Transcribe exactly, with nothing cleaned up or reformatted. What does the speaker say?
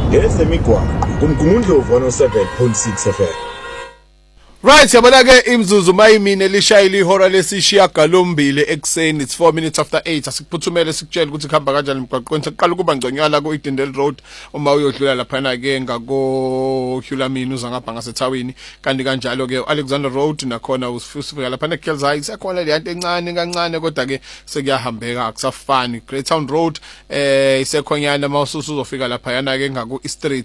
ezemigwaqo kumgumundlovu one oh seven point six F M. Right, yabona ke imzuzu mayimini elishayile ihora lesishiya galombili ekseni. It's four minutes after eight. Asikuphuthumele sikutshela ukuthi khamba kanjani emgwaqweni. Siqala ukuba ngconyala ku Idendel Road uma uyodlula lapha na ke ngako Hulamini uza ngapha ngaseThawini. Kanti kanjalo ke Alexander Road nakhona usifika lapha na Kells Heights akhona le yanto encane kancane kodwa ke sekuyahambeka akusafani. Great Town Road eh isekhonyana mawususu uzofika lapha yana ke ngaku East Street